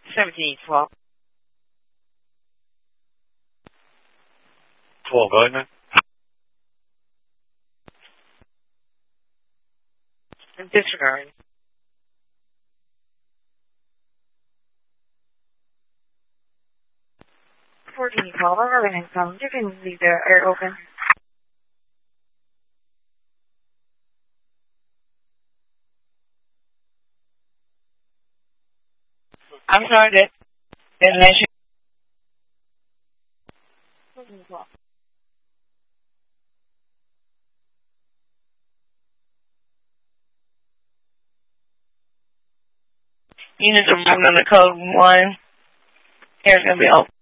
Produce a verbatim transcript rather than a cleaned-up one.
seventeen twelve. twelve, Gardner. Disregard. fourteen twelve, Irving and Sons. You can leave the air open. I'm sorry, that destination. fourteen twelve. Units are moving under code one. Air's going to be open.